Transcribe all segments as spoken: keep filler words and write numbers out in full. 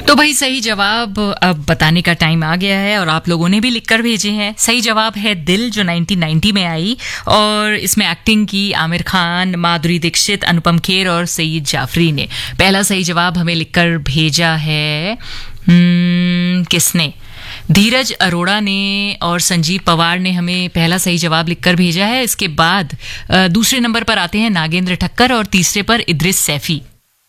तो भाई सही जवाब अब बताने का टाइम आ गया है और आप लोगों ने भी लिखकर भेजे हैं। सही जवाब है दिल, जो नाइनटीन नाइंटी में आई और इसमें एक्टिंग की आमिर खान, माधुरी दीक्षित, अनुपम खेर और सईद जाफरी ने। पहला सही जवाब हमें लिखकर भेजा है hmm, किसने? धीरज अरोड़ा ने और संजीव पवार ने हमें पहला सही जवाब लिखकर भेजा है। इसके बाद दूसरे नंबर पर आते हैं नागेंद्र ठक्कर और तीसरे पर इद्रिस सैफी।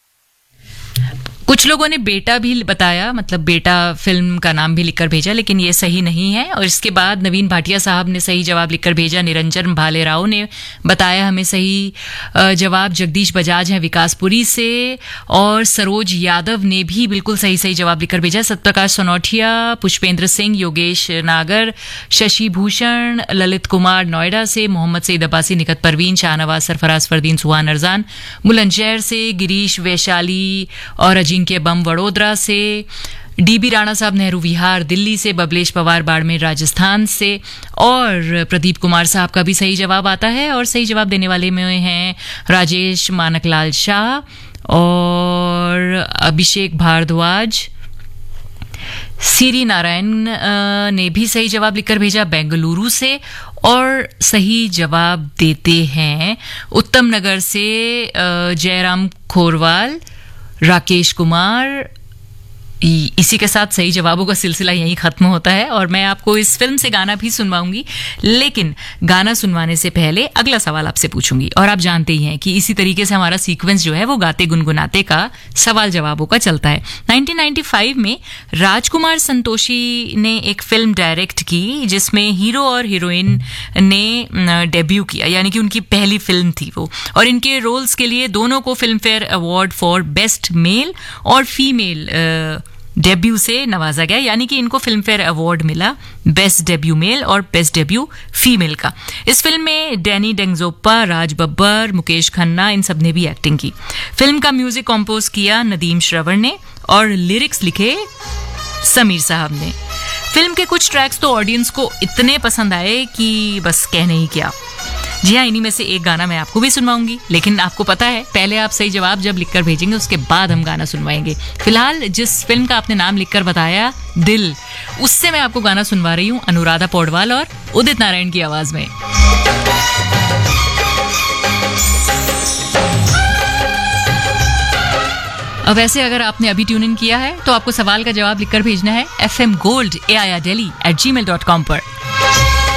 कुछ लोगों ने बेटा भी बताया, मतलब बेटा फिल्म का नाम भी लिखकर भेजा, लेकिन ये सही नहीं है। और इसके बाद नवीन भाटिया साहब ने सही जवाब लिखकर भेजा। निरंजन भालेराव ने बताया हमें सही जवाब। जगदीश बजाज हैं विकासपुरी से और सरोज यादव ने भी बिल्कुल सही सही जवाब लिखकर भेजा। सत्यप्रकाश सोनौठिया, पुष्पेंद्र सिंह, योगेश नागर, शशि भूषण, ललित कुमार नोएडा से, मोहम्मद सईद अब्बासी, निकत परवीन, शाहनवाज सरफराज, फरदीन सुहान अरजान बुलंदशहर से, गिरीश वैशाली और अजीम के बम वडोदरा से, डीबी राणा साहब नेहरू विहार दिल्ली से, बबलेश पवार बाड़मेर राजस्थान से और प्रदीप कुमार साहब का भी सही जवाब आता है। और सही जवाब देने वाले में हैं राजेश मानकलाल शाह और अभिषेक भारद्वाज। सीरी नारायण ने भी सही जवाब लिखकर भेजा बेंगलुरु से। और सही जवाब देते हैं उत्तम नगर से जयराम खोरवाल, राकेश कुमार। इसी के साथ सही जवाबों का सिलसिला यहीं खत्म होता है और मैं आपको इस फिल्म से गाना भी सुनवाऊंगी, लेकिन गाना सुनवाने से पहले अगला सवाल आपसे पूछूंगी। और आप जानते ही हैं कि इसी तरीके से हमारा सीक्वेंस जो है वो गाते गुनगुनाते का सवाल जवाबों का चलता है। नाइनटीन नाइंटी फाइव में राजकुमार संतोषी ने एक फिल्म डायरेक्ट की जिसमें हीरो और हीरोइन ने डेब्यू किया, यानी कि उनकी पहली फिल्म थी वो। और इनके रोल्स के लिए दोनों को film fair award for best male और फीमेल डेब्यू से नवाजा गया, यानी कि इनको फिल्म फेयर अवार्ड मिला बेस्ट डेब्यू मेल और बेस्ट डेब्यू फीमेल का। इस फिल्म में डैनी डेंगजोप्पा, राज बब्बर, मुकेश खन्ना, इन सब ने भी एक्टिंग की। फिल्म का म्यूजिक कंपोज किया नदीम श्रवण ने और लिरिक्स लिखे समीर साहब ने। फिल्म के कुछ ट्रैक्स तो ऑडियंस को इतने पसंद आए कि बस कहने ही क्या। जी हाँ, इन्हीं में से एक गाना मैं आपको भी सुनवाऊंगी, लेकिन आपको पता है पहले आप सही जवाब जब लिखकर भेजेंगे उसके बाद हम गाना सुनवाएंगे। फिलहाल जिस फिल्म का आपने नाम लिखकर बताया दिल, उससे मैं आपको गाना सुनवा रही हूँ अनुराधा पौडवाल और उदित नारायण की आवाज में। अब वैसे अगर आपने अभी ट्यून इन किया है तो आपको सवाल का जवाब लिखकर भेजना है F M gold A I R daily eight ji mail dot com पर।